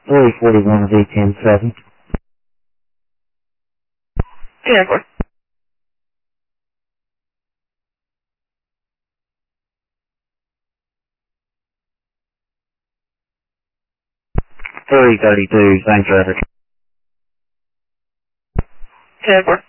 341 V107. Yeah, of course. 332, same traffic. Yeah, of course.